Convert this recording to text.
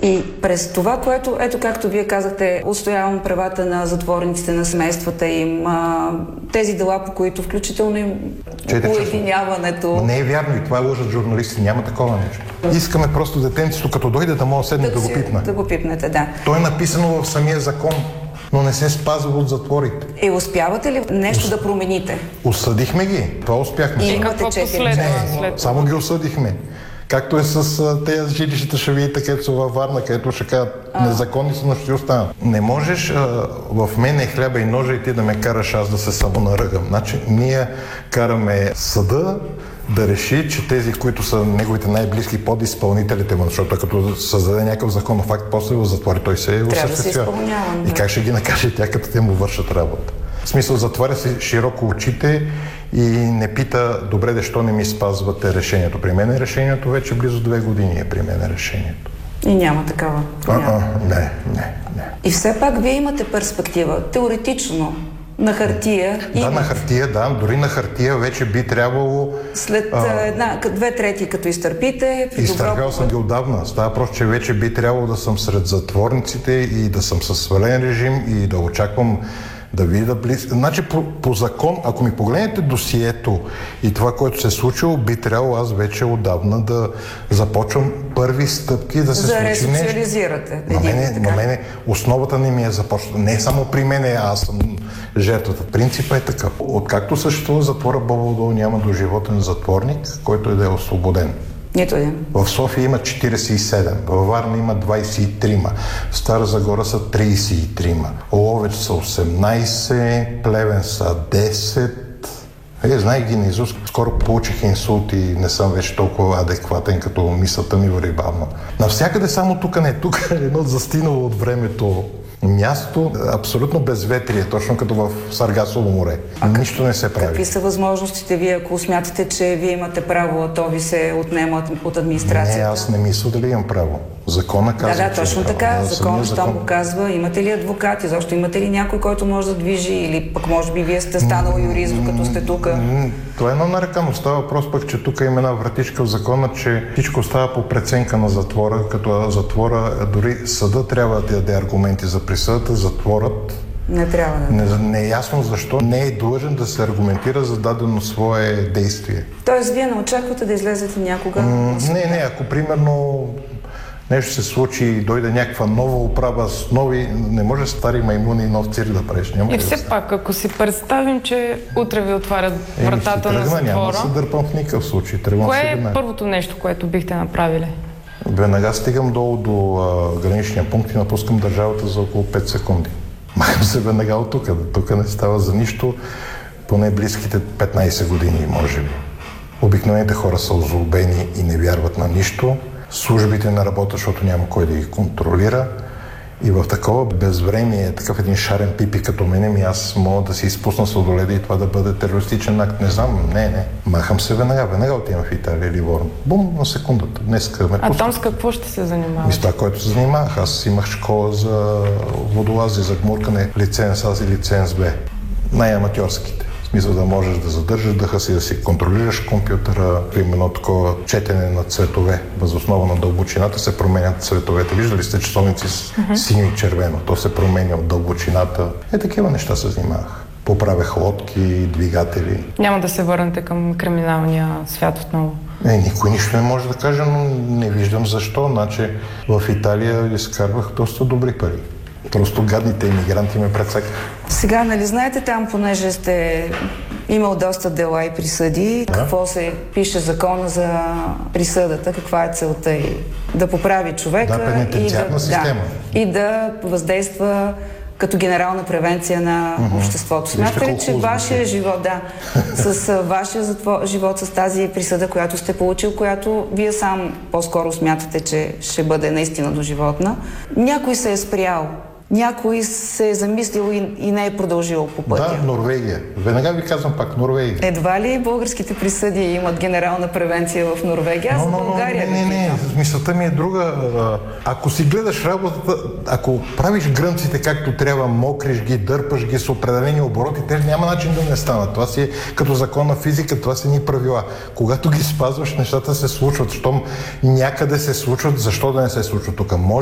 И през това, което, ето както вие казахте, отстоявам правата на затворниците, на семействата им, тези дела, по които включително им уединяването. Не е вярно и това лъжат журналисти, няма такова нещо. Искаме просто детенцето, като дойде да може седне да го пипне. Да го пипнете, да. То е написано в самия закон, но не се спазва от затворите. И успявате ли нещо да промените? Осъдихме ги, това успяхме. И имате 4 Не, само ги осъдихме. Както е с тези жилищата, ще видите, където са във Варна, където ще кажат незаконни са, но ще останат. Не можеш в мен е хляба и ножа и ти да ме караш аз да се самонаръгам. Значи ние караме съда да реши, че тези, които са неговите най-близки подизпълнителите му, защото като създаде някакъв законов факт, после в затвори той се осъществява. И как ще ги накаже тя, като те му вършат работа? В смисъл, затваря си широко очите и не пита, добре, защо не ми спазвате решението. При мен решението вече близо 2 години е при мен решението. И няма такава. Не. И все пак вие имате перспектива, теоретично, на хартия. Да, на хартия, да. Дори на хартия вече би трябвало... След 2/3, като изтърпите... Изтърпял съм ги отдавна. Става просто, че вече би трябвало да съм сред затворниците и да съм със свален режим и да очаквам да видя Значи по закон, ако ми погледнете досието и това, което се е случило, би трябвало аз вече отдавна да започвам първи стъпки да се случи нещо. За ресоциализирате. На мене основата не ми е започната. Не само при мене, аз съм жертвата. Принципът е такъв. Откакто съществува затвора, Бобов дол няма доживотен затворник, който е да е освободен. Нито един. В София има 47, във Варна има 23, в Стара Загора са 33, Ловеч са 18, Плевен са 10. Знае ги наизуст. Скоро получих инсулт и не съм вече толкова адекватен, като мисълта ми върви бавно. Навсякъде, само тук не. Тук е едно застинало от времето място, абсолютно безветрие, точно като в Саргасово море. Нищо не се прави. Какви са възможностите вие, ако смятате, че вие имате право, а то ви се отнема от администрацията? Не, аз не мисля дали имам право. Закона казва, да, точно така. Закон, щом го казва. Имате ли адвокати? Защо имате ли някой, който може да движи? Или пък може би вие сте станал юрист, като сте тук? Това е едно нарекано. Става въпрос пък, че тук има една вратичка в закона, че всичко става по преценка на затвора, като затвора, дори съда трябва да даде аргументи за присъдата, затворът не трябва да. Не е ясно защо не е длъжен да се аргументира за дадено свое действие. Тоест, вие не очаквате да излезете някога? Не, ако примерно нещо се случи и дойде някаква нова управа с нови... Не може стари маймуни и нов цирк да правиш. И все пак, ако си представим, че утре ви отварят вратата на затвора... Няма да се дърпам в никакъв случай. Кое е първото нещо, което бихте направили? Веднага стигам долу до граничния пункт и напускам държавата за около 5 секунди. Махам се веднага от тук. Тук не става за нищо, поне близките 15 години, може би. Обикновените хора са озлобени и не вярват на нищо. Службите не работят, защото няма кой да ги контролира. И в такова безвремие, такъв един шарен пипи като мене, аз мога да си изпусна сладоледа и това да бъде терористичен акт. Не знам, не. Махам се веднага отивам в Италия или Ворон. Бум, на секундата. А там с какво ще се занимаваш? С това, което се занимавах. Аз имах школа за водолази, за гмуркане, лиценз А и лиценз Б. Най-аматьорските. В смисъл да можеш да задържаш дъха си, да си контролираш компютъра. Именно такова четене на цветове. Въз основа на дълбочината се променят цветовете. Виждали сте часовници с синьо и червено. То се променя от дълбочината. Такива неща се занимавах. Поправях лодки, двигатели. Няма да се върнете към криминалния свят отново? Никой нищо не може да каже, но не виждам защо. Значи в Италия изкарвах доста добри пари. Просто гадните имигранти ме прецакаха. Сега, нали знаете там, понеже сте имал доста дела и присъди, какво се пише закона за присъдата, каква е целта и да поправи човека пенитенциарна система. И да въздейства като генерална превенция на обществото. Смятате ли, че вашия живот, с вашия живот, с тази присъда, която сте получил, която вие сам по-скоро смятате, че ще бъде наистина доживотна, някой се е спрял? Някой се е замислил и не е продължил по пътя. Да, Норвегия. Веднага ви казвам пак Норвегия. Едва ли българските присъди имат генерална превенция в Норвегия? Аз в България не. Мисълта ми е друга. Ако си гледаш работата, ако правиш грънците както трябва, мокриш ги, дърпаш ги с определени обороти, те няма начин да не станат. Това си е като закон на физика, това са ни правила. Когато ги спазваш, нещата се случват. Щом някъде се случват, защо да не се случват тук?